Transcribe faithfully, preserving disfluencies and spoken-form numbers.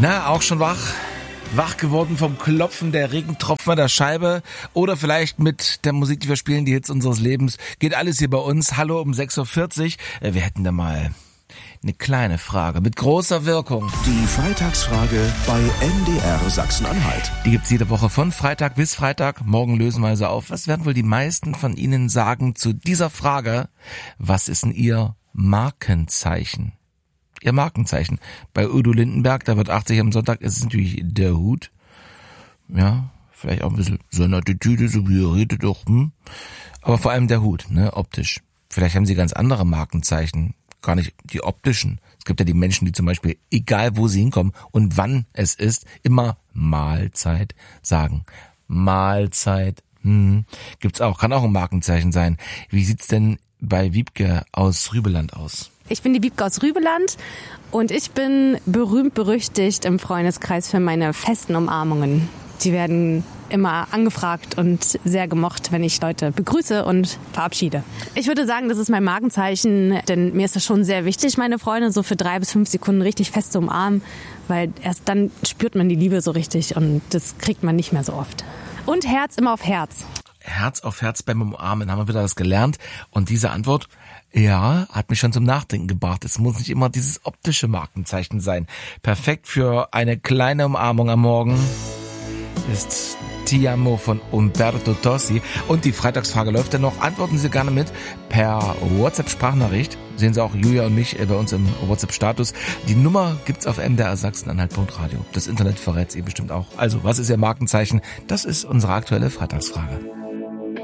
Na, auch schon wach? Wach geworden vom Klopfen der Regentropfen an der Scheibe oder vielleicht mit der Musik, die wir spielen, die Hits unseres Lebens. Geht alles hier bei uns. Hallo um sechs Uhr vierzig. Wir hätten da mal eine kleine Frage mit großer Wirkung. Die Freitagsfrage bei M D R Sachsen-Anhalt. Die gibt's jede Woche von Freitag bis Freitag. Morgen lösen wir sie auf. Was werden wohl die meisten von Ihnen sagen zu dieser Frage? Was ist denn Ihr Markenzeichen? Ihr Markenzeichen. Bei Udo Lindenberg, da wird achtzig am Sonntag, ist es natürlich der Hut. Ja, vielleicht auch ein bisschen so eine Attitüde, so wie er redet doch, hm? Aber vor allem der Hut, ne, optisch. Vielleicht haben Sie ganz andere Markenzeichen, gar nicht die optischen. Es gibt ja die Menschen, die zum Beispiel, egal wo sie hinkommen und wann es ist, immer Mahlzeit sagen. Mahlzeit, hm, gibt's auch, kann auch ein Markenzeichen sein. Wie sieht's denn bei Wiebke aus Rübeland aus? Ich bin die Wiebke aus Rübeland und ich bin berühmt berüchtigt im Freundeskreis für meine festen Umarmungen. Die werden immer angefragt und sehr gemocht, wenn ich Leute begrüße und verabschiede. Ich würde sagen, das ist mein Markenzeichen, denn mir ist das schon sehr wichtig, meine Freunde so für drei bis fünf Sekunden richtig fest zu umarmen, weil erst dann spürt man die Liebe so richtig und das kriegt man nicht mehr so oft. Und Herz immer auf Herz. Herz auf Herz beim Umarmen, haben wir wieder das gelernt. Und diese Antwort, ja, hat mich schon zum Nachdenken gebracht. Es muss nicht immer dieses optische Markenzeichen sein. Perfekt für eine kleine Umarmung am Morgen ist Ti amo von Umberto Tozzi. Und die Freitagsfrage läuft ja noch. Antworten Sie gerne mit per WhatsApp-Sprachnachricht. Sehen Sie auch Julia und mich bei uns im WhatsApp-Status. Die Nummer gibt's auf m d r sachsen-anhalt punkt radio. Das Internet verrät Sie bestimmt auch. Also, was ist Ihr Markenzeichen? Das ist unsere aktuelle Freitagsfrage.